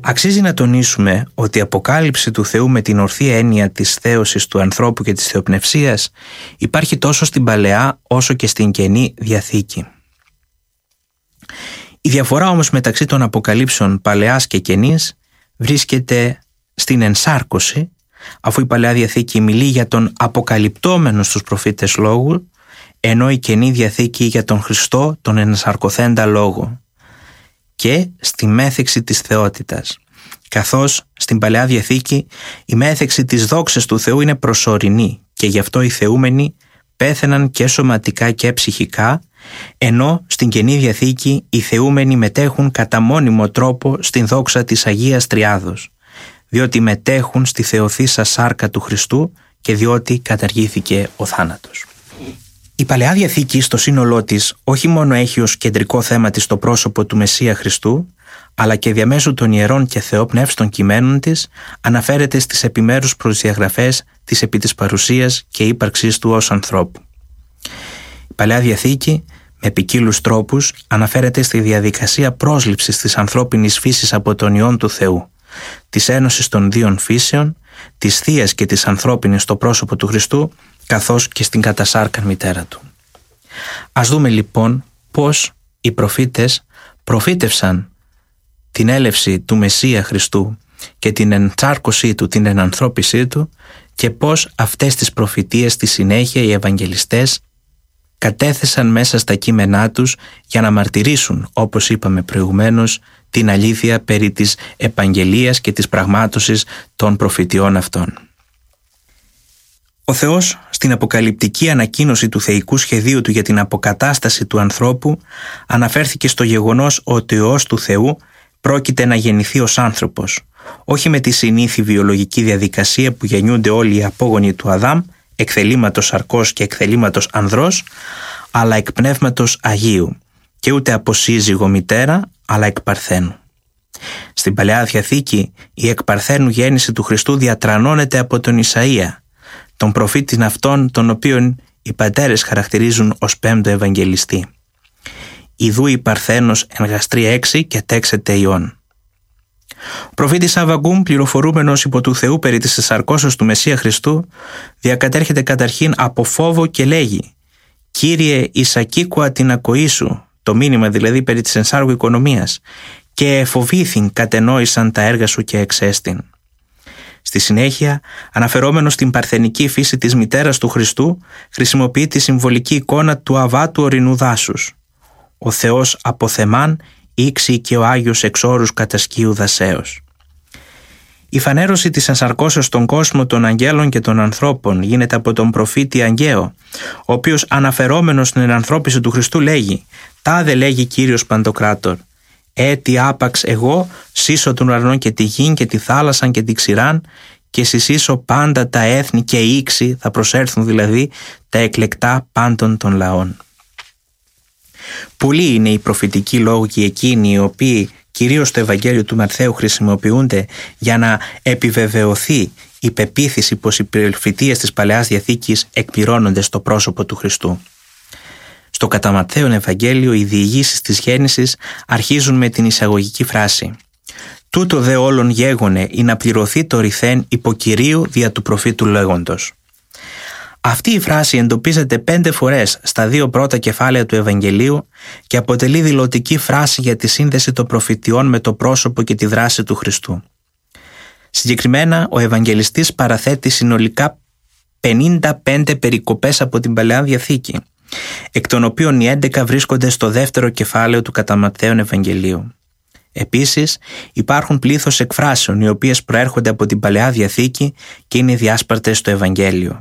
Αξίζει να τονίσουμε ότι η αποκάλυψη του Θεού με την ορθή έννοια της θέωσης του ανθρώπου και της θεοπνευσίας υπάρχει τόσο στην Παλαιά όσο και στην Καινή Διαθήκη. Η διαφορά όμως μεταξύ των αποκαλύψεων Παλαιάς και Καινής βρίσκεται στην ενσάρκωση, αφού η Παλαιά Διαθήκη μιλεί για τον αποκαλυπτόμενο στους προφήτες λόγου, ενώ η Καινή Διαθήκη για τον Χριστό, τον ενσαρκωθέντα λόγο, και στη μέθεξη της θεότητας, καθώς στην Παλαιά Διαθήκη η μέθεξη της δόξας του Θεού είναι προσωρινή και γι' αυτό οι θεούμενοι πέθαιναν και σωματικά και ψυχικά, ενώ στην Καινή Διαθήκη οι θεούμενοι μετέχουν κατά μόνιμο τρόπο στην δόξα της Αγίας Τριάδος, διότι μετέχουν στη θεοθήσα σάρκα του Χριστού και διότι καταργήθηκε ο θάνατος. Η Παλαιά Διαθήκη στο σύνολό της όχι μόνο έχει ως κεντρικό θέμα της το πρόσωπο του Μεσσία Χριστού, αλλά και διαμέσου των ιερών και θεόπνευστων κειμένων της αναφέρεται στις επιμέρους προδιαγραφές της επί της παρουσίας και ύπαρξής του ως ανθρώπου. Η Παλαιά Διαθήκη με ποικίλους τρόπους αναφέρεται στη διαδικασία πρόσληψης της ανθρώπινης φύσης από τον Υιόν του Θεού, της ένωσης των δύο φύσεων, της θείας και της ανθρώπινης στο πρόσωπο του Χριστού, καθώς και στην κατασάρκαν μητέρα του. Ας δούμε λοιπόν πώς οι προφήτες προφήτευσαν την έλευση του Μεσσία Χριστού και την ενσάρκωσή του, την ενανθρώπισή του, και πώς αυτές τις προφητείες στη συνέχεια οι Ευαγγελιστές κατέθεσαν μέσα στα κείμενά τους για να μαρτυρήσουν, όπως είπαμε προηγουμένως, την αλήθεια περί της επαγγελίας και της πραγμάτωσης των προφητιών αυτών. Ο Θεός στην αποκαλυπτική ανακοίνωση του θεϊκού σχεδίου του για την αποκατάσταση του ανθρώπου αναφέρθηκε στο γεγονός ότι ο Υιός του Θεού πρόκειται να γεννηθεί ως άνθρωπος, όχι με τη συνήθη βιολογική διαδικασία που γεννιούνται όλοι οι απόγονοι του Αδάμ, εκθελήματος σαρκός και εκθελήματος ανδρός, αλλά εκ πνεύματος Αγίου, και ούτε από σύζυγο μητέρα, αλλά εκ παρθένου. Στην Παλαιά Διαθήκη η εκ παρθένου γέννηση του Χριστού διατρανώνεται από τον Ισαΐα, τον προφήτη αυτόν τον οποίον οι πατέρες χαρακτηρίζουν ως πέμπτο Ευαγγελιστή. «Ιδού η παρθένος εν γαστρή 6 και τέξεται Υιόν». Ο προφήτης Αββακούμ, πληροφορούμενος υπό του Θεού περί της εσαρκώσεως του Μεσσία Χριστού, διακατέρχεται καταρχήν από φόβο και λέγει «Κύριε, εισακήκουα την ακοή σου», το μήνυμα δηλαδή περί της ενσάργου οικονομίας, «και εφοβήθην κατενόησαν τα έργα σου και εξέστην». Στη συνέχεια, αναφερόμενος στην παρθενική φύση της μητέρας του Χριστού, χρησιμοποιεί τη συμβολική εικόνα του αβάτου ορεινού δάσους. «Ο Θεός αποθεμάν ήξι και ο Άγιος εξόρους κατασκίου δασέως». Η φανέρωση της ενσαρκώσεως στον κόσμο των αγγέλων και των ανθρώπων γίνεται από τον προφήτη Αγγαίο, ο οποίος αναφερόμενος στην ενανθρώπιση του Χριστού λέγει «Τάδε λέγει Κύριος Παντοκράτορ, τι άπαξ εγώ σύσω τον ουρανό και τη γην και τη θάλασσαν και τη ξηράν και συσίσω πάντα τα έθνη και οι ήξοι», θα προσέλθουν δηλαδή τα εκλεκτά πάντων των λαών. Πολλοί είναι οι προφητικοί λόγοι εκείνοι οι οποίοι κυρίως στο Ευαγγέλιο του Ματθαίου χρησιμοποιούνται για να επιβεβαιωθεί η πεποίθηση πως οι προφητείες της Παλαιάς Διαθήκης εκπληρώνονται στο πρόσωπο του Χριστού. Στο κατά Ματθαίον Ευαγγέλιο οι διηγήσεις της γέννησης αρχίζουν με την εισαγωγική φράση «Τούτο δε όλων γέγονε ή να πληρωθεί το ρηθέν υπό Κυρίου δια του προφήτου λέγοντος». Αυτή η φράση εντοπίζεται 5 φορές στα 2 πρώτα κεφάλαια του Ευαγγελίου και αποτελεί δηλωτική φράση για τη σύνδεση των προφητιών με το πρόσωπο και τη δράση του Χριστού. Συγκεκριμένα, ο Ευαγγελιστής παραθέτει συνολικά 55 περικοπές από την Παλαιά Διαθήκη, εκ των οποίων οι 11 βρίσκονται στο 2ο κεφάλαιο του κατά Ματθαίον Ευαγγελίου. Επίσης, υπάρχουν πλήθος εκφράσεων οι οποίες προέρχονται από την Παλαιά Διαθήκη και είναι διάσπαρτες στο Ευαγγέλιο.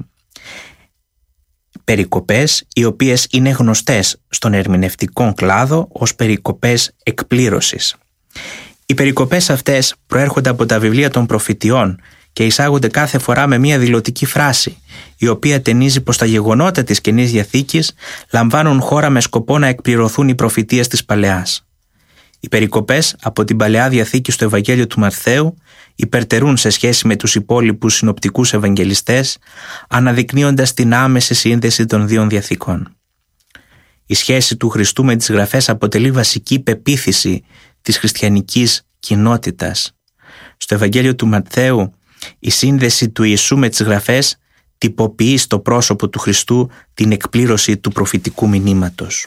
Περικοπές οι οποίες είναι γνωστές στον ερμηνευτικό κλάδο ως περικοπές εκπλήρωσης. Οι περικοπές αυτές προέρχονται από τα βιβλία των προφητιών και εισάγονται κάθε φορά με μια δηλωτική φράση, η οποία ταινίζει πως τα γεγονότα της Καινής Διαθήκης λαμβάνουν χώρα με σκοπό να εκπληρωθούν οι προφητείες της Παλαιάς. Οι περικοπές από την Παλαιά Διαθήκη στο Ευαγγέλιο του Ματθαίου υπερτερούν σε σχέση με τους υπόλοιπους συνοπτικούς Ευαγγελιστές, αναδεικνύοντας την άμεση σύνδεση των δύο διαθήκων. Η σχέση του Χριστού με τις γραφές αποτελεί βασική πεποίθηση της χριστιανικής κοινότητας. Στο Ευαγγέλιο του Ματθαίου, η σύνδεση του Ιησού με τις Γραφές τυποποιεί στο πρόσωπο του Χριστού την εκπλήρωση του προφητικού μηνύματος.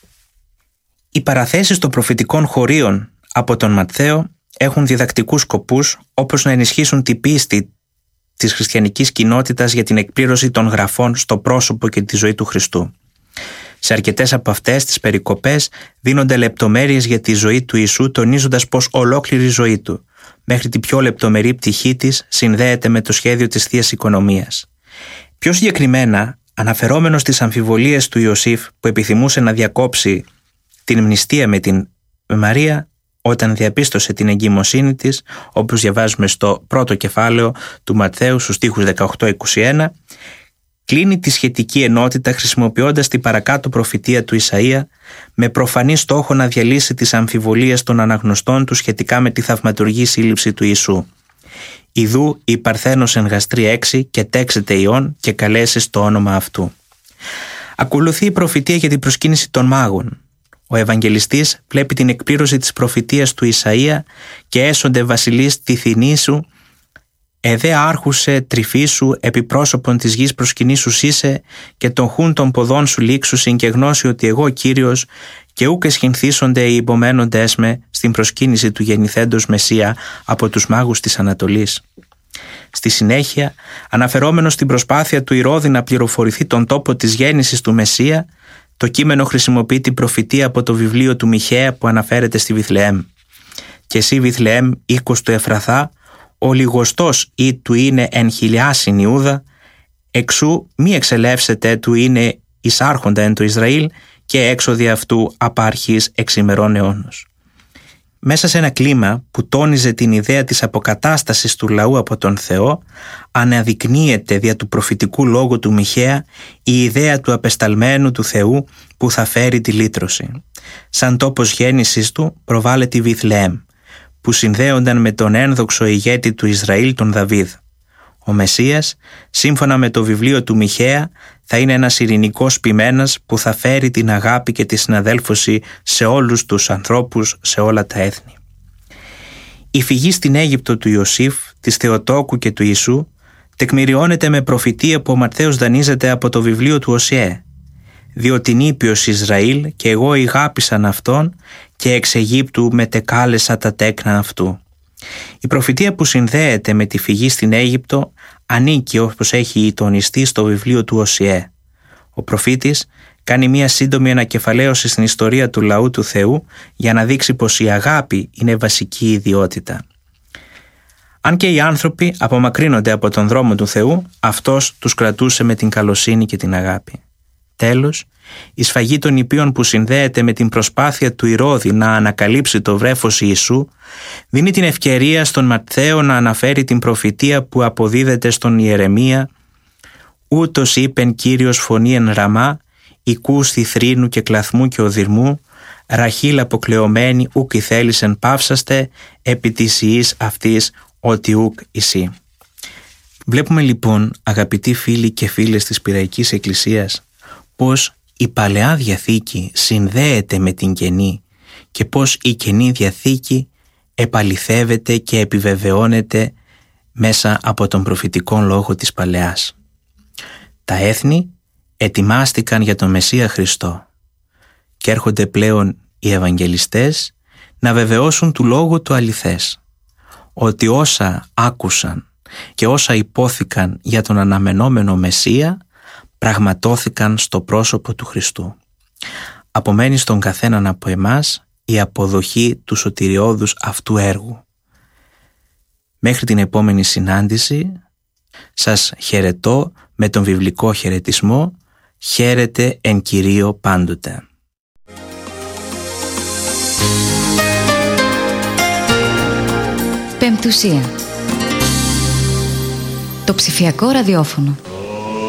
Οι παραθέσεις των προφητικών χωρίων από τον Ματθαίο έχουν διδακτικούς σκοπούς, όπως να ενισχύσουν την πίστη της χριστιανικής κοινότητας για την εκπλήρωση των Γραφών στο πρόσωπο και τη ζωή του Χριστού. Σε αρκετές από αυτές τις περικοπές δίνονται λεπτομέρειες για τη ζωή του Ιησού, τονίζοντας πως ολόκληρη η ζωή του, μέχρι την πιο λεπτομερή πτυχή της, συνδέεται με το σχέδιο της Θείας Οικονομίας. Πιο συγκεκριμένα, αναφερόμενος στις αμφιβολίες του Ιωσήφ που επιθυμούσε να διακόψει την μνηστία με την Μαρία, όταν διαπίστωσε την εγκυμοσύνη της, όπως διαβάζουμε στο πρώτο κεφάλαιο του Ματθαίου στους στίχους 18-21, κλείνει τη σχετική ενότητα χρησιμοποιώντας την παρακάτω προφητεία του Ισαΐα με προφανή στόχο να διαλύσει τις αμφιβολίες των αναγνωστών του σχετικά με τη θαυματουργή σύλληψη του Ιησού. «Ιδού η Παρθένος εν γαστρή 6 και τέξεται ιών και καλέσεις το όνομα αυτού». Ακολουθεί η προφητεία για την προσκύνηση των μάγων. Ο Ευαγγελιστής βλέπει την εκπλήρωση της προφητείας του Ισαΐα και έσονται βασιλείς τη θηνή σου, εδέ άρχουσε τρυφή σου, επί πρόσωπον της γης προσκυνήσους είσαι και των χούν των ποδών σου λήξουσιν και γνώση ότι εγώ Κύριος και ούκ εσχυνθήσονται οι υπομένοντές με στην προσκύνηση του γεννηθέντος Μεσσία από τους μάγους της Ανατολής. Στη συνέχεια, αναφερόμενος στην προσπάθεια του Ηρώδη να πληροφορηθεί τον τόπο της γέννησης του Μεσσία, το κείμενο χρησιμοποιεί την προφητεία από το βιβλίο του Μιχαία που αναφέρεται στη Βιθλεέμ. «Και εσύ Βιθλεέμ, οίκος του Εφραθά, ο λιγοστός ή του είναι εν χιλιάσιν Ιούδα, εξού μη εξελεύσετε του είναι εισάρχοντα εν το Ισραήλ και έξοδι αυτού απάρχης εξ ημερών αιώνος». Μέσα σε ένα κλίμα που τόνιζε την ιδέα της αποκατάστασης του λαού από τον Θεό, αναδεικνύεται δια του προφητικού λόγου του Μιχαία η ιδέα του απεσταλμένου του Θεού που θα φέρει τη λύτρωση. Σαν τόπος γέννησης του προβάλλεται η Βιθλεέμ, που συνδέονταν με τον ένδοξο ηγέτη του Ισραήλ, τον Δαβίδ. Ο Μεσσίας, σύμφωνα με το βιβλίο του Μιχαία, θα είναι ένας ειρηνικός ποιμένας που θα φέρει την αγάπη και τη συναδέλφωση σε όλους τους ανθρώπους, σε όλα τα έθνη. Η φυγή στην Αίγυπτο του Ιωσήφ, της Θεοτόκου και του Ιησού τεκμηριώνεται με προφητεία που ο Ματθαίος δανείζεται από το βιβλίο του Οσιέ. «Διότι νήπιος Ισραήλ και εγώ ηγάπησαν αυτόν και εξ Αιγύπτου μετεκάλεσα τα τέκνα αυτού». Η προφητεία που συνδέεται με τη φυγή στην Αίγυπτο ανήκει, όπως έχει τονιστεί, στο βιβλίο του Οσιέ. Ο προφήτης κάνει μία σύντομη ανακεφαλαίωση στην ιστορία του λαού του Θεού για να δείξει πως η αγάπη είναι βασική ιδιότητα. Αν και οι άνθρωποι απομακρύνονται από τον δρόμο του Θεού, αυτός τους κρατούσε με την καλοσύνη και την αγάπη. Τέλος, η σφαγή των ιππίων που συνδέεται με την προσπάθεια του Ηρώδη να ανακαλύψει το βρέφος Ιησού δίνει την ευκαιρία στον Ματθαίο να αναφέρει την προφητεία που αποδίδεται στον Ιερεμία «Ούτως είπεν Κύριος φωνή εν Ραμά, οικούς θηθρήνου και κλαθμού και οδυρμού, Ραχήλ αποκλεωμένη ούκ η θέλησεν παύσαστε, επί της ιής αυτής ότι ούκ εισή». Βλέπουμε λοιπόν, αγαπητοί φίλοι και φίλες της Πειραϊκής Εκκλησίας, πως η Παλαιά Διαθήκη συνδέεται με την Καινή και πως η Καινή Διαθήκη επαληθεύεται και επιβεβαιώνεται μέσα από τον προφητικό λόγο της Παλαιάς. Τα έθνη ετοιμάστηκαν για τον Μεσσία Χριστό και έρχονται πλέον οι Ευαγγελιστές να βεβαιώσουν του λόγου του αληθές, ότι όσα άκουσαν και όσα υπόθηκαν για τον αναμενόμενο Μεσσία πραγματώθηκαν στο πρόσωπο του Χριστού. Απομένει στον καθέναν από εμάς η αποδοχή του σωτηριώδους αυτού έργου. Μέχρι την επόμενη συνάντηση σας χαιρετώ με τον βιβλικό χαιρετισμό «Χαίρετε εν Κυρίω πάντοτε». Πεμπτουσία. Το ψηφιακό ραδιόφωνο.